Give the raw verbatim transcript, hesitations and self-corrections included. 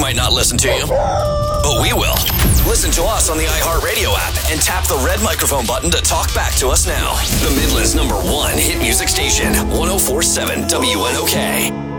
might not listen to you, but we will. Listen to us on the iHeartRadio app and tap the red microphone button to talk back to us now. The Midland's number one hit music station, one oh four point seven W N O K.